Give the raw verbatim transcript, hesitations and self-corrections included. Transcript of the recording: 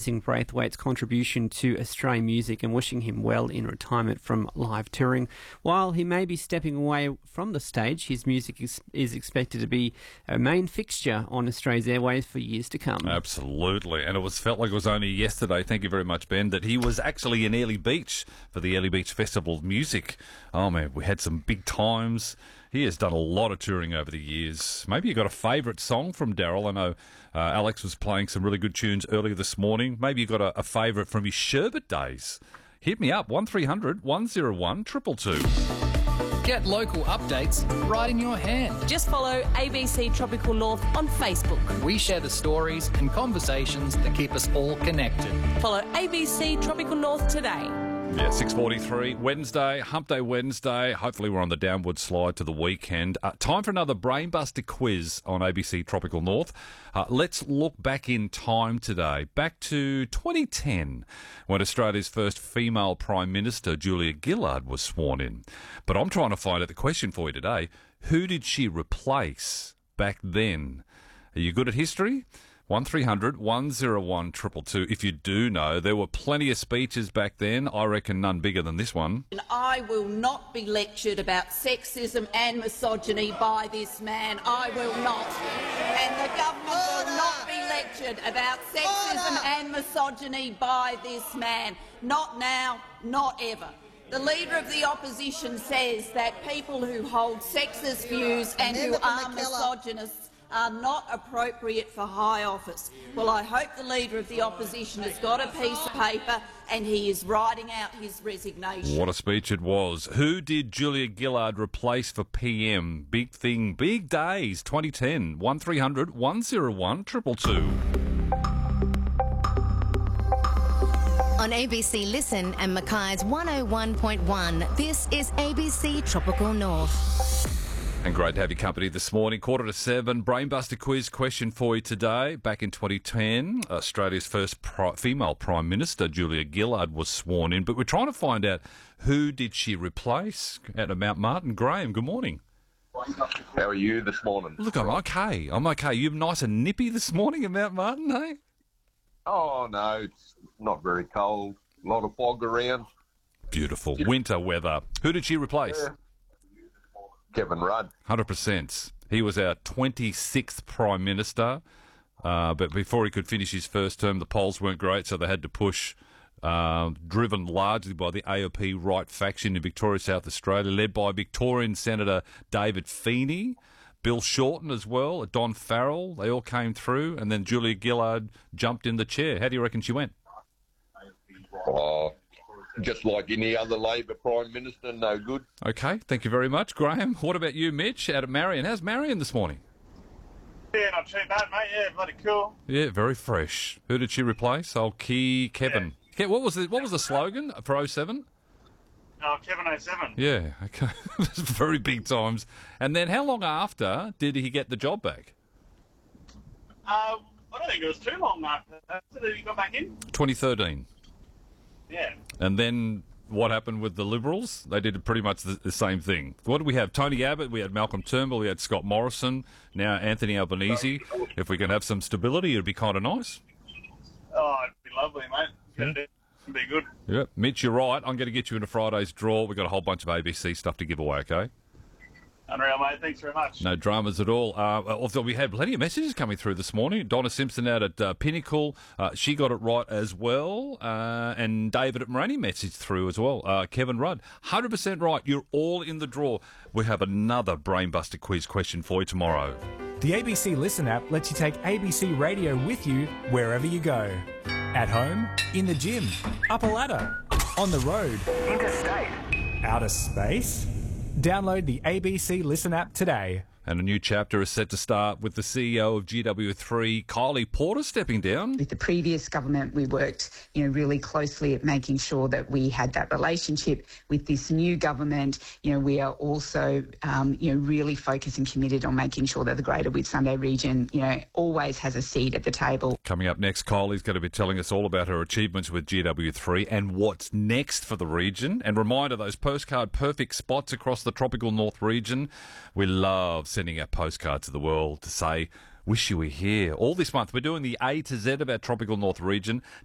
discussing Braithwaite's contribution to Australian music and wishing him well in retirement from live touring. While he may be stepping away from the stage, his music is, is expected to be a main fixture on Australia's airwaves for years to come. Absolutely. And it was felt like it was only yesterday, thank you very much, Ben, that he was actually in Airlie Beach for the Airlie Beach Festival of Music. Oh, man, we had some big times. He has done a lot of touring over the years. Maybe you got a favourite song from Daryl. I know uh, Alex was playing some really good tunes earlier this morning. Maybe you got a, a favourite from his Sherbet days. Hit me up, one three hundred one oh one two two two. Get local updates right in your hand. Just follow A B C Tropical North on Facebook. We share the stories and conversations that keep us all connected. Follow A B C Tropical North today. Yeah, six forty-three, Wednesday, Hump Day Wednesday. Hopefully we're on the downward slide to the weekend. Uh, time for another Brainbuster quiz on A B C Tropical North. Uh, let's look back in time today, back to twenty ten, when Australia's first female Prime Minister, Julia Gillard, was sworn in. But I'm trying to find out the question for you today. Who did she replace back then? Are you good at history? one three hundred one oh one two two two. If you do know, there were plenty of speeches back then. I reckon none bigger than this one. And I will not be lectured about sexism and misogyny by this man. I will not. And the government will not be lectured about sexism and misogyny by this man. Not now, not ever. The Leader of the Opposition says that people who hold sexist views and who are misogynists are not appropriate for high office. Well, I hope the Leader of the Opposition has got a piece of paper and he is writing out his resignation. What a speech it was. Who did Julia Gillard replace for P M? Big thing, big days, twenty ten. one three hundred one oh one two two two. On A B C Listen and Mackay's one oh one point one, this is A B C Tropical North. And great to have your company this morning. Quarter to seven, Brainbuster quiz question for you today. Back in twenty ten, Australia's first pri- female Prime Minister, Julia Gillard, was sworn in. But we're trying to find out who did she replace out of Mount Martin. Graham, good morning. How are you this morning? Look, I'm okay. I'm okay. You're nice and nippy this morning at Mount Martin, eh? Oh, no, it's not very cold. A lot of fog around. Beautiful. Winter weather. Who did she replace? Yeah. Kevin Rudd. one hundred percent. He was our twenty-sixth Prime Minister, uh, but before he could finish his first term, the polls weren't great, so they had to push, uh, driven largely by the A O P right faction in Victoria, South Australia, led by Victorian Senator David Feeney, Bill Shorten as well, Don Farrell. They all came through, and then Julia Gillard jumped in the chair. How do you reckon she went? Oh, just like any other Labor Prime Minister, no good. Okay, thank you very much, Graham. What about you, Mitch, out of Marion? How's Marion this morning? Yeah, not too bad, mate. Yeah, bloody cool. Yeah, very fresh. Who did she replace? Old Key Kevin. Yeah. What was the what was the slogan for oh seven? Oh, Kevin oh seven. Yeah, okay. Very big times. And then how long after did he get the job back? Uh, I don't think it was too long after that. Did he got back in? twenty thirteen. Yeah. And then what happened with the Liberals? They did pretty much the, the same thing. What did we have? Tony Abbott, we had Malcolm Turnbull, we had Scott Morrison, now Anthony Albanese. If we can have some stability, it'd be kind of nice. Oh, it'd be lovely, mate. Yeah. It'd be good. Yep. Mitch, you're right. I'm going to get you into Friday's draw. We've got a whole bunch of A B C stuff to give away, okay? Unreal, mate. Thanks very much. No dramas at all. Uh, although we had plenty of messages coming through this morning. Donna Simpson out at uh, Pinnacle, uh, she got it right as well. Uh, and David at Moraney messaged through as well. Uh, Kevin Rudd, one hundred percent right. You're all in the draw. We have another Brainbuster quiz question for you tomorrow. The A B C Listen app lets you take A B C Radio with you wherever you go. At home, in the gym, up a ladder, on the road, interstate, outer space. Download the A B C Listen app today. And a new chapter is set to start with the C E O of G W three, Kylie Porter, stepping down. With the previous government, we worked, you know, really closely at making sure that we had that relationship. With this new government, you know, we are also, um, you know, really focused and committed on making sure that the Greater Whitsunday region, you know, always has a seat at the table. Coming up next, Kylie's going to be telling us all about her achievements with G W three and what's next for the region. And reminder, those postcard perfect spots across the tropical north region. We love sending our postcard to the world to say, wish you were here. All this month, we're doing the A to Z of our tropical north region,